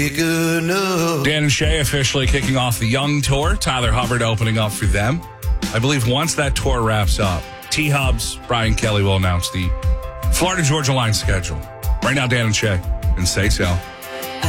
Dan and Shay officially kicking off the Young Tour. Tyler Hubbard opening up for them. I believe once that tour wraps up, T-Hubs, Brian Kelly will announce the Florida Georgia Line schedule. Right now, Dan and Shay in Say So.